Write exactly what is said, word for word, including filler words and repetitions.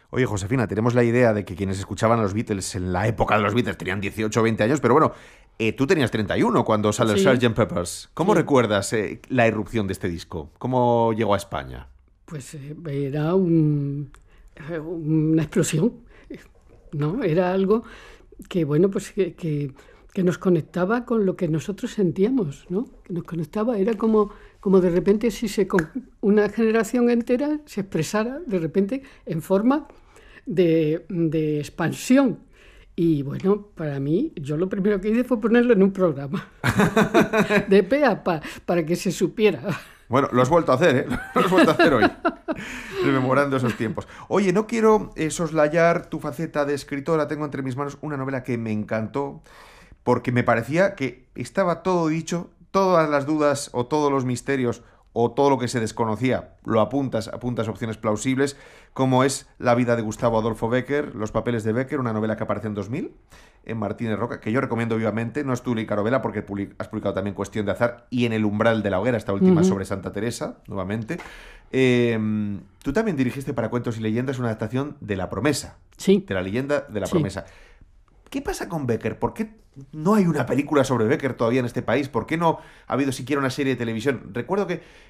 Oye, Josefina, tenemos la idea de que quienes escuchaban a los Beatles en la época de los Beatles tenían dieciocho o veinte años, pero bueno, eh, tú tenías treinta y uno cuando sale el Sí, sergeant Pepper's. ¿Cómo sí. recuerdas eh, la irrupción de este disco? ¿Cómo llegó a España? Pues eh, era un- eh, una explosión, ¿no? Era algo que, bueno, pues que, que- que nos conectaba con lo que nosotros sentíamos, ¿no? Que nos conectaba, era como, como de repente si se, con- una generación entera se expresara de repente en forma de, de expansión. Y bueno, para mí, yo lo primero que hice fue ponerlo en un programa, de pe a pa, para que se supiera. Bueno, lo has vuelto a hacer, ¿eh? Lo has vuelto a hacer hoy, rememorando esos tiempos. Oye, no quiero eh, soslayar tu faceta de escritora. Tengo entre mis manos una novela que me encantó porque me parecía que estaba todo dicho, todas las dudas o todos los misterios o todo lo que se desconocía, lo apuntas, apuntas opciones plausibles, como es La vida de Gustavo Adolfo Bécquer, Los papeles de Bécquer, una novela que aparece en dos mil, en Martínez Roca, que yo recomiendo vivamente. No es tu única novela, porque public- has publicado también Cuestión de azar y En el umbral de la hoguera, esta última Ujú. sobre Santa Teresa, nuevamente. Eh, tú también dirigiste para Cuentos y Leyendas una adaptación de La promesa, Sí, de la leyenda de la sí. promesa. ¿Qué pasa con Becker? ¿Por qué no hay una película sobre Becker todavía en este país? ¿Por qué no ha habido siquiera una serie de televisión? Recuerdo que